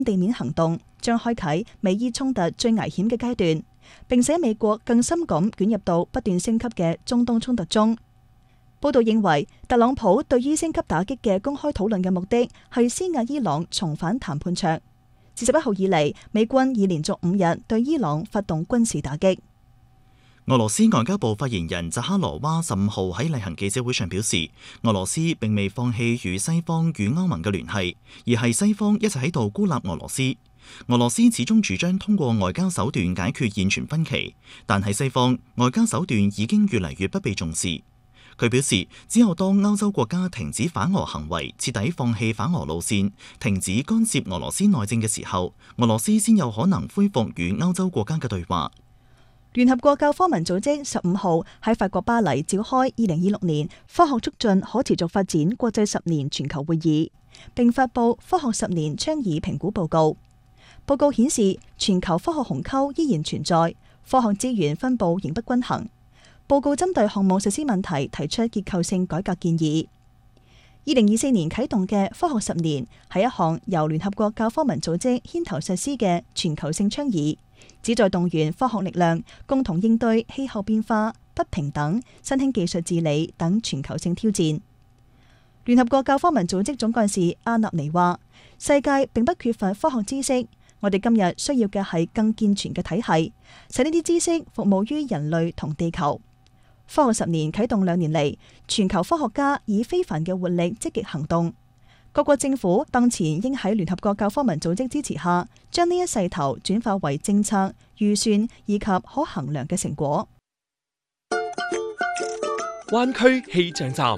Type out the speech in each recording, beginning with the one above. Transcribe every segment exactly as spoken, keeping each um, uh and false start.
地面行動將開啟美伊衝突最危險嘅階段，並且美國更深咁捲入到不斷升級嘅中東衝突中。報道認為，特朗普對於升級打擊嘅公開討論嘅目的係施壓伊朗重返談判桌。自十一號以嚟，美軍已連續五日對伊朗發動軍事打擊。 俄羅斯外交部發言人扎哈羅娃十五號喺例行記者會上表示，俄羅斯並未放棄與西方與歐盟嘅聯繫，而係西方一直喺度孤立俄羅斯。俄羅斯始終主張通過外交手段解決現存分歧，但喺西方，外交手段已經越嚟越不被重視。佢表示，只有當歐洲國家停止反俄行為，徹底放棄反俄路線，停止干涉俄羅斯內政嘅時候，俄羅斯先有可能恢復與歐洲國家嘅對話。 聯合國教科文組織十五號喺法國巴黎召開二零二六年科學促進可持續發展國際十年全球會議，並發布科學十年倡議評估報告。報告顯示，全球科學鴻溝依然存在，科學資源分布仍不均衡。報告針對項目實施問題提出結構性改革建議。二零二四年啟動嘅科學十年係一項由聯合國教科文組織牽頭實施嘅全球性倡議，旨在動員科學力量，共同應對氣候變化、不平等、新興技術治理等全球性挑戰。聯合國教科文組織總幹事阿納尼話：世界並不缺乏科學知識，我哋今日需要嘅係更健全嘅體系，使呢啲知識服務於人類同地球。科學十年啟動兩年嚟，全球科學家以非凡嘅活力積極行動。各國政府當前應喺聯合國教科文組織支持下，將呢一勢頭轉化為政策、預算以及可衡量嘅成果。 灣區氣象站。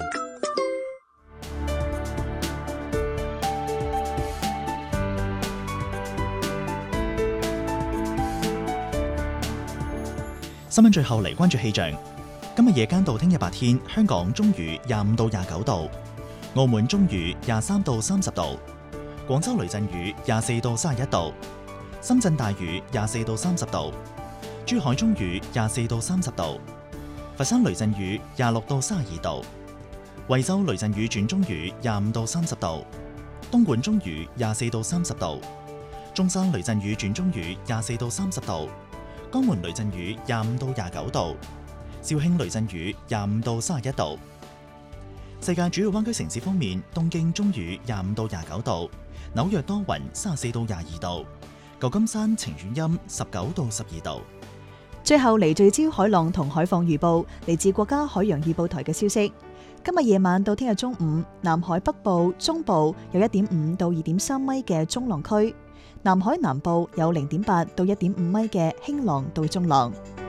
新聞最後嚟關注氣象。今日夜間到聽日白天，香港中雨廿五到廿九度，澳門中雨廿三到三十度，廣州雷陣雨廿四到三十一度，深圳大雨廿四到三十度，珠海中雨廿四到三十度，佛山雷陣雨廿六到三十二度，惠州雷陣雨轉中雨廿五到三十度，東莞中雨廿四到三十度，中山雷陣雨轉中雨廿四到三十度，江門雷陣雨廿五到廿九度，肇慶雷陣雨廿五到三十一度。世界主要灣區城市方面，東京中雨廿五到廿九度，紐約多雲三十四到廿二度，舊金山晴轉陰十九到十二度。 最後嚟聚焦海浪同海況預報，嚟自國家海洋預報台嘅消息。今日夜晚到聽日中午，南海北部、中部有一點五到二點三米嘅中浪區，南海南部有零點八到一點五米嘅輕浪到中浪。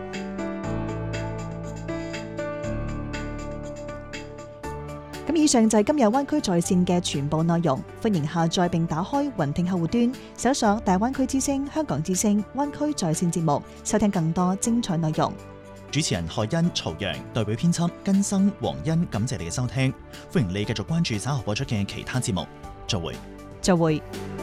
咁以上就係今日灣區在線嘅全部內容，歡迎下載並打開雲聽客戶端，搜索大灣區之聲、香港之聲、灣區在線節目，收聽更多精彩內容。 主持人海欣、曹陽，代表編輯根生、黃欣，感謝你嘅收聽，歡迎你繼續關注稍後播出嘅其他節目，再會。 再會。